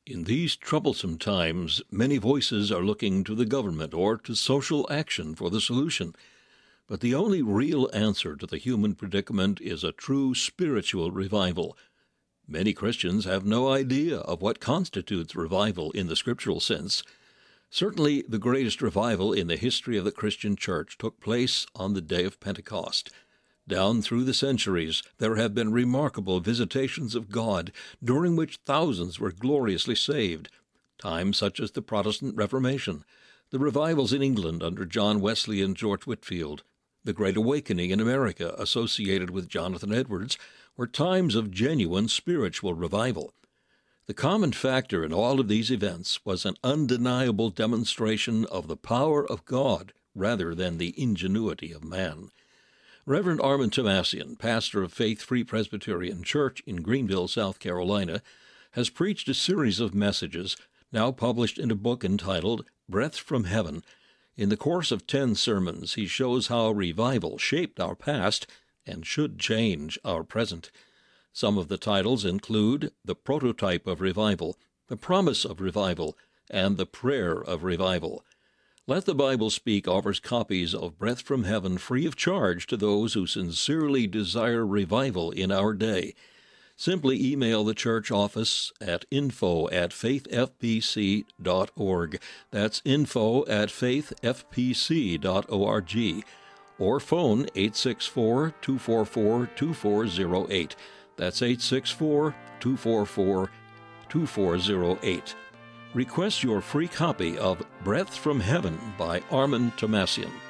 In these troublesome times, many voices are looking to the government or to social action for the solution. But the only real answer to the human predicament is a true spiritual revival. Many Christians have no idea of what constitutes revival in the scriptural sense. Certainly, the greatest revival in the history of the Christian church took place on the day of Pentecost. Down through the centuries, there have been remarkable visitations of God, during which thousands were gloriously saved. Times such as the Protestant Reformation, the revivals in England under John Wesley and George Whitefield, the Great Awakening in America associated with Jonathan Edwards, were times of genuine spiritual revival. The common factor in all of these events was an undeniable demonstration of the power of God rather than the ingenuity of man. Reverend Armin Tomasian, pastor of Faith Free Presbyterian Church in Greenville, South Carolina, has preached a series of messages now published in a book entitled Breath from Heaven. In the course of 10 sermons, he shows how revival shaped our past and should change our present. Some of the titles include The Prototype of Revival, The Promise of Revival, and The Prayer of Revival. Let the Bible Speak offers copies of Breath from Heaven free of charge to those who sincerely desire revival in our day. Simply email the church office at info@faithfpc.org. That's info@faithfpc.org. Or phone 864-244-2408. That's 864-244-2408. Request your free copy of Breath from Heaven by Armin Tomasian.